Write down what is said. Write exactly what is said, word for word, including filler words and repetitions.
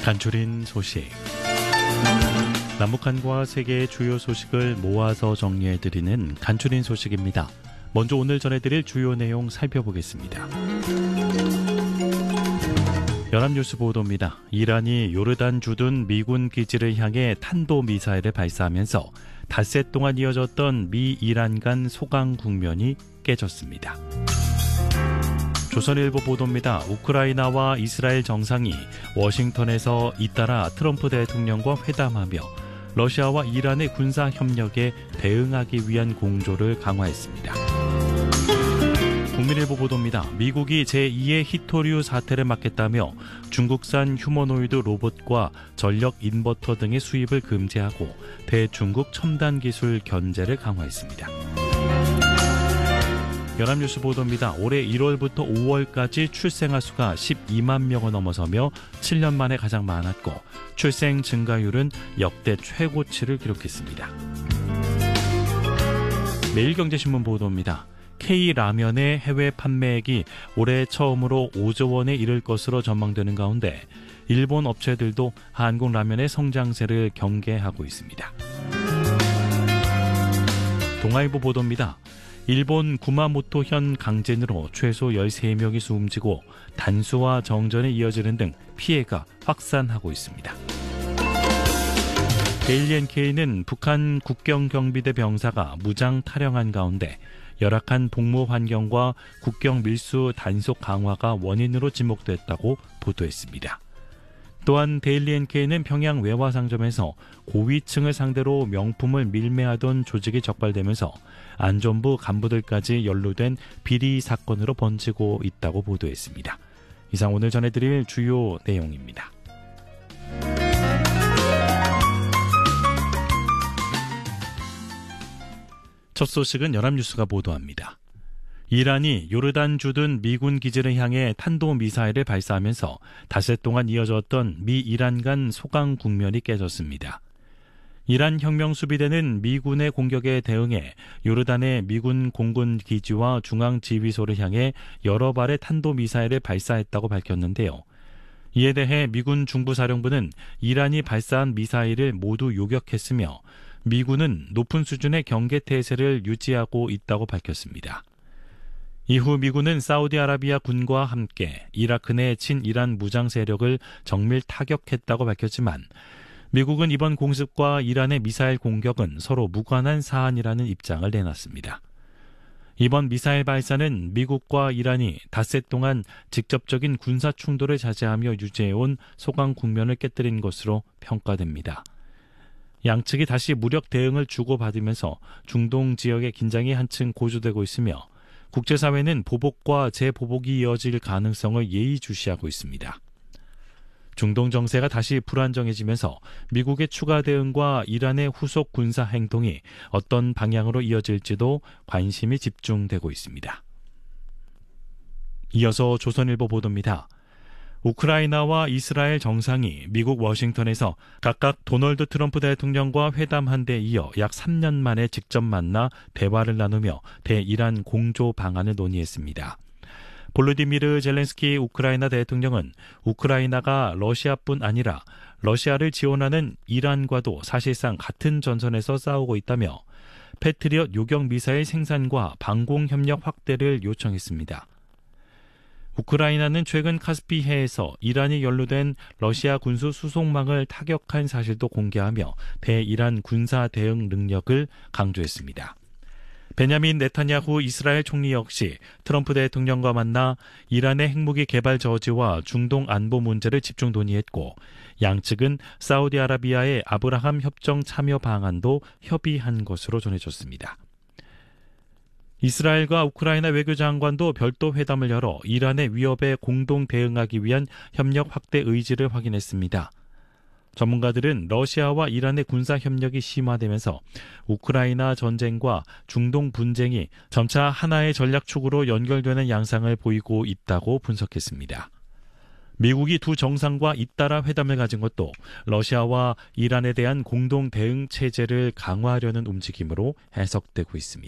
간추린 소식. 남북한과 세계의 주요 소식을 모아서 정리해드리는 간추린 소식입니다. 먼저 오늘 전해드릴 주요 내용 살펴보겠습니다. 연합뉴스 보도입니다. 이란이 요르단 주둔 미군 기지를 향해 탄도미사일을 발사하면서 닷새 동안 이어졌던 미 이란 간 소강 국면이 깨졌습니다. 조선일보 보도입니다. 우크라이나와 이스라엘 정상이 워싱턴에서 잇따라 트럼프 대통령과 회담하며 러시아와 이란의 군사 협력에 대응하기 위한 공조를 강화했습니다. 국민일보 보도입니다. 미국이 제이의 히토류 사태를 막겠다며 중국산 휴머노이드 로봇과 전력 인버터 등의 수입을 금지하고 대중국 첨단 기술 견제를 강화했습니다. 연합뉴스 보도입니다. 올해 일월부터 오월까지 출생아 수가 십이만 명을 넘어서며 칠 년 만에 가장 많았고 출생 증가율은 역대 최고치를 기록했습니다. 매일경제신문 보도입니다. K라면의 해외 판매액이 올해 처음으로 오조 원에 이를 것으로 전망되는 가운데 일본 업체들도 한국 라면의 성장세를 경계하고 있습니다. 동아일보 보도입니다. 일본 구마모토현 강진으로 최소 열세 명이 숨지고 단수와 정전이 이어지는 등 피해가 확산하고 있습니다. 데일리엔케이는 북한 국경경비대 병사가 무장 탈영한 가운데 열악한 복무 환경과 국경 밀수 단속 강화가 원인으로 지목됐다고 보도했습니다. 또한 데일리엔케이는 평양 외화상점에서 고위층을 상대로 명품을 밀매하던 조직이 적발되면서 안전부 간부들까지 연루된 비리 사건으로 번지고 있다고 보도했습니다. 이상 오늘 전해드릴 주요 내용입니다. 첫 소식은 연합뉴스가 보도합니다. 이란이 요르단 주둔 미군 기지를 향해 탄도미사일을 발사하면서 닷새 동안 이어졌던 미 이란 간 소강 국면이 깨졌습니다. 이란 혁명수비대는 미군의 공격에 대응해 요르단의 미군 공군 기지와 중앙지휘소를 향해 여러 발의 탄도미사일을 발사했다고 밝혔는데요. 이에 대해 미군 중부사령부는 이란이 발사한 미사일을 모두 요격했으며 미군은 높은 수준의 경계태세를 유지하고 있다고 밝혔습니다. 이후 미군은 사우디아라비아 군과 함께 이라크 내 친이란 무장 세력을 정밀 타격했다고 밝혔지만 미국은 이번 공습과 이란의 미사일 공격은 서로 무관한 사안이라는 입장을 내놨습니다. 이번 미사일 발사는 미국과 이란이 닷새 동안 직접적인 군사 충돌을 자제하며 유지해온 소강 국면을 깨뜨린 것으로 평가됩니다. 양측이 다시 무력 대응을 주고받으면서 중동 지역의 긴장이 한층 고조되고 있으며 국제사회는 보복과 재보복이 이어질 가능성을 예의주시하고 있습니다. 중동 정세가 다시 불안정해지면서 미국의 추가 대응과 이란의 후속 군사 행동이 어떤 방향으로 이어질지도 관심이 집중되고 있습니다. 이어서 조선일보 보도입니다. 우크라이나와 이스라엘 정상이 미국 워싱턴에서 각각 도널드 트럼프 대통령과 회담한 데 이어 약 삼 년 만에 직접 만나 대화를 나누며 대이란 공조 방안을 논의했습니다. 볼로디미르 젤렌스키 우크라이나 대통령은 우크라이나가 러시아뿐 아니라 러시아를 지원하는 이란과도 사실상 같은 전선에서 싸우고 있다며 패트리엇 요격 미사일 생산과 방공 협력 확대를 요청했습니다. 우크라이나는 최근 카스피해에서 이란이 연루된 러시아 군수 수송망을 타격한 사실도 공개하며 대이란 군사 대응 능력을 강조했습니다. 베냐민 네타냐후 이스라엘 총리 역시 트럼프 대통령과 만나 이란의 핵무기 개발 저지와 중동 안보 문제를 집중 논의했고 양측은 사우디아라비아의 아브라함 협정 참여 방안도 협의한 것으로 전해졌습니다. 이스라엘과 우크라이나 외교장관도 별도 회담을 열어 이란의 위협에 공동 대응하기 위한 협력 확대 의지를 확인했습니다. 전문가들은 러시아와 이란의 군사 협력이 심화되면서 우크라이나 전쟁과 중동 분쟁이 점차 하나의 전략축으로 연결되는 양상을 보이고 있다고 분석했습니다. 미국이 두 정상과 잇따라 회담을 가진 것도 러시아와 이란에 대한 공동 대응 체제를 강화하려는 움직임으로 해석되고 있습니다.